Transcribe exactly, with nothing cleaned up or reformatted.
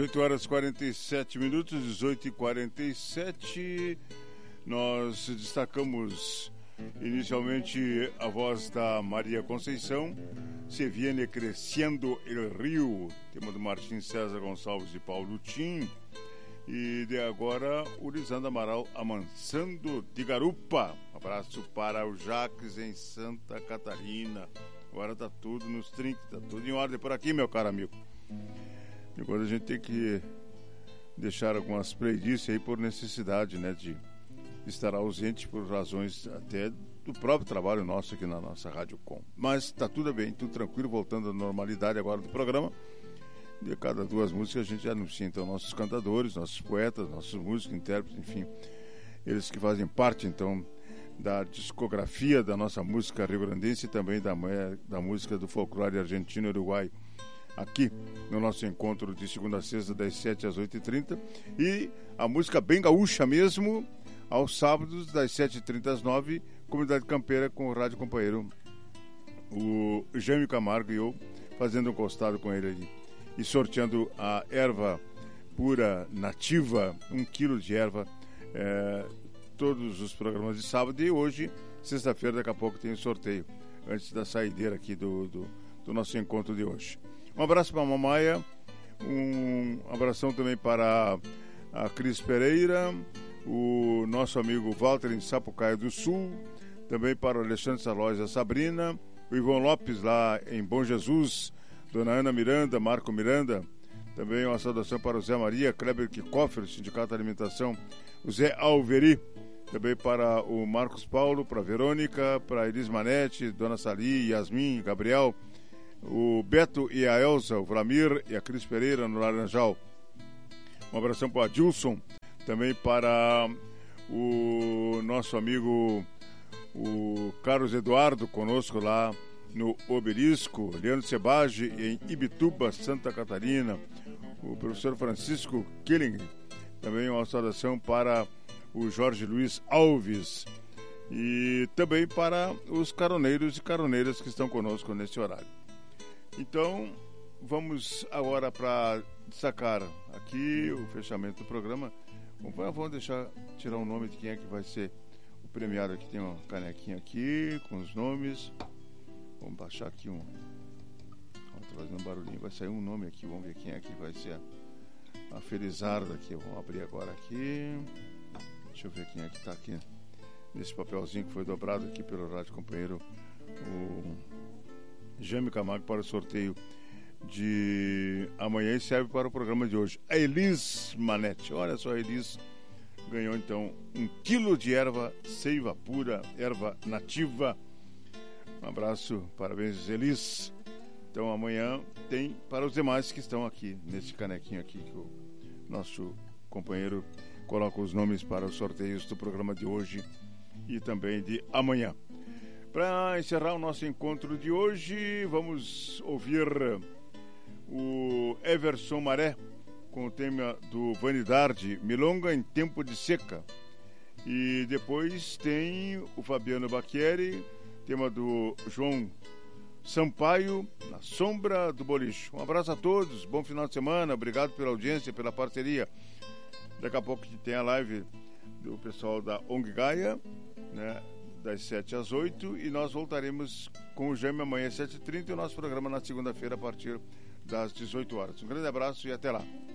dezoito horas e quarenta e sete minutos, dezoito e quarenta e sete. Nós destacamos inicialmente a voz da Maria Conceição, Se Viene Crescendo el Rio, tema do Martim César Gonçalves e Paulo Tim. E de agora, o Lisandro Amaral, Amansando de Garupa. Um abraço para o Jaques em Santa Catarina. Agora tá tudo nos trinques, tá tudo em ordem por aqui, meu caro amigo. Agora a gente tem que deixar algumas playlists aí por necessidade, né, de estar ausente por razões até do próprio trabalho nosso aqui na nossa Rádio Com. Mas tá tudo bem, tudo tranquilo, voltando à normalidade agora do programa. De cada duas músicas a gente anuncia então nossos cantadores, nossos poetas, nossos músicos, intérpretes, enfim, eles que fazem parte então da discografia da nossa música rio-grandense e também da, da música do folclore argentino e uruguai, aqui no nosso encontro de segunda a sexta, das sete às oito e trinta, e a música bem gaúcha mesmo, aos sábados, das sete e trinta às nove, Comunidade Campeira com o Rádio Companheiro, o Jaime Camargo e eu, fazendo um costado com ele ali, e sorteando a erva pura nativa, um quilo de erva, é, todos os programas de sábado, e hoje, sexta-feira, daqui a pouco tem o sorteio, antes da saideira aqui do, do, do nosso encontro de hoje. Um abraço para a Mamaia, um abração também para a Cris Pereira, o nosso amigo Walter em Sapucaia do Sul, também para o Alexandre Salóis e a Sabrina, o Ivon Lopes lá em Bom Jesus, Dona Ana Miranda, Marco Miranda, também uma saudação para o Zé Maria, Kleber Kikoffer, Sindicato de Alimentação, o Zé Alveri, também para o Marcos Paulo, para a Verônica, para a Elis Manete, Dona Sali, Yasmin, Gabriel, o Beto e a Elza, o Vlamir e a Cris Pereira no Laranjal. Um abração para o Adilson, também para o nosso amigo o Carlos Eduardo, conosco lá no Obelisco, Leandro Sebage em Ibituba, Santa Catarina, o professor Francisco Killing, também uma saudação para o Jorge Luiz Alves e também para os caroneiros e caroneiras que estão conosco nesse horário. Então, vamos agora para destacar aqui o fechamento do programa. Vamos deixar, tirar o nome de quem é que vai ser o premiado. Aqui tem uma canequinha aqui com os nomes. Vamos baixar aqui um... Estou fazendo um barulhinho. Vai sair um nome aqui. Vamos ver quem é que vai ser a, a Felizarda aqui. Vamos abrir agora aqui. Deixa eu ver quem é que está aqui nesse papelzinho que foi dobrado aqui pelo Rádio Companheiro. O Jaime Camargo para o sorteio de amanhã e serve para o programa de hoje. A Elis Manete. Olha só, a Elis ganhou então um quilo de erva seiva pura, erva nativa. Um abraço, parabéns, Elis. Então amanhã tem para os demais que estão aqui nesse canequinho aqui que o nosso companheiro coloca os nomes para os sorteios do programa de hoje e também de amanhã. Para encerrar o nosso encontro de hoje, vamos ouvir o Everson Maré com o tema do Vanidade, Milonga em Tempo de Seca. E depois tem o Fabiano Bacchieri, tema do João Sampaio, Na Sombra do Bolicho. Um abraço a todos, bom final de semana, obrigado pela audiência, pela parceria. Daqui a pouco tem a live do pessoal da O N G Gaia, né, das sete às oito, e nós voltaremos com o Jaime amanhã às sete e trinta e o nosso programa na segunda-feira a partir das dezoito horas. Um grande abraço e até lá.